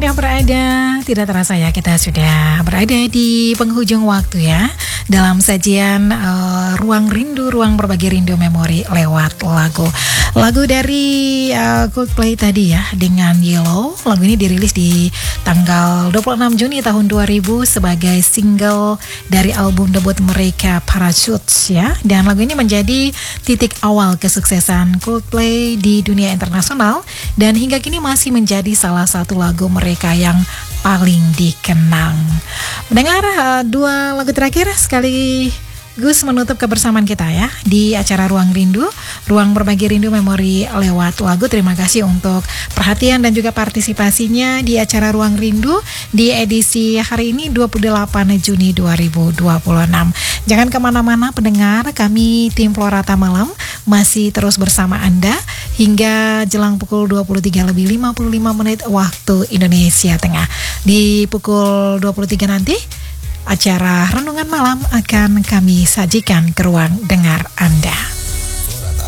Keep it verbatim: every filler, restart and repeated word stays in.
yang berada, tidak terasa ya kita sudah berada di penghujung waktu ya dalam sajian uh, Ruang Rindu, Ruang Berbagi Rindu Memori lewat lagu. Lagu dari uh, Coldplay tadi ya dengan Yellow. Lagu ini dirilis di tanggal dua puluh enam Juni tahun dua ribu sebagai single dari album debut mereka Parachutes ya. Dan lagu ini menjadi titik awal kesuksesan Coldplay di dunia internasional dan hingga kini masih menjadi salah satu lagu mereka yang paling dikenang. Mendengar uh, dua lagu terakhir sekali Gus menutup kebersamaan kita ya di acara Ruang Rindu, Ruang Berbagi Rindu Memori lewat lagu. Terima kasih untuk perhatian dan juga partisipasinya di acara Ruang Rindu di edisi hari ini dua puluh delapan Juni dua ribu dua puluh enam. Jangan kemana-mana pendengar, kami tim Florata Malam masih terus bersama Anda hingga jelang pukul dua puluh tiga lebih lima puluh lima menit waktu Indonesia Tengah. Di pukul dua puluh tiga nanti acara Renungan Malam akan kami sajikan ke ruang dengar Anda.